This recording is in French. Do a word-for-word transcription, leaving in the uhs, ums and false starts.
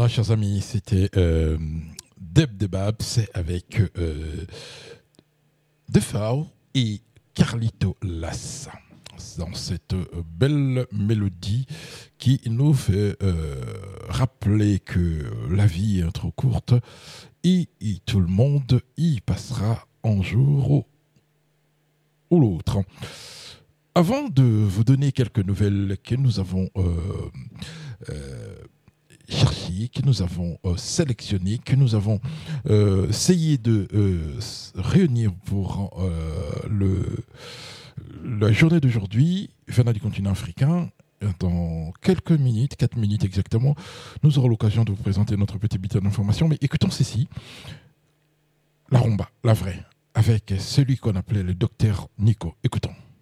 Voilà, chers amis, c'était euh, Deb Debabs avec euh, Defao et Carlito Lassa. Dans cette euh, belle mélodie qui nous fait euh, rappeler que la vie est trop courte et, et tout le monde y passera un jour ou, ou l'autre. Avant de vous donner quelques nouvelles que nous avons euh, euh, cherchées, que nous avons euh, sélectionnées, que nous avons euh, essayé de euh, réunir pour euh, le, la journée d'aujourd'hui, venant du continent africain, dans quelques minutes, quatre minutes exactement, nous aurons l'occasion de vous présenter notre petit bulletin d'information. Mais écoutons ceci, la rumba, la vraie, avec celui qu'on appelait le docteur Nico. Écoutons.